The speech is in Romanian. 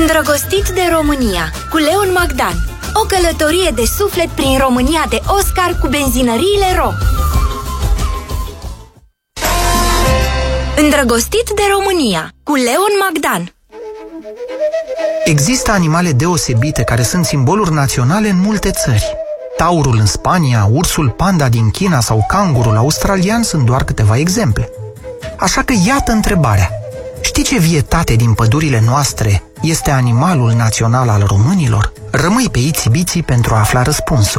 Îndrăgostit de România, cu Leon Magdan. O călătorie de suflet prin România de Oscar cu benzinăriile Ro. Îndrăgostit de România, cu Leon Magdan. Există animale deosebite care sunt simboluri naționale în multe țări. Taurul în Spania, ursul panda din China sau cangurul australian sunt doar câteva exemple. Așa că iată întrebarea. Știi ce vietate din pădurile noastre este animalul național al românilor? Rămâi pe Itsy Bitsy pentru a afla răspunsul.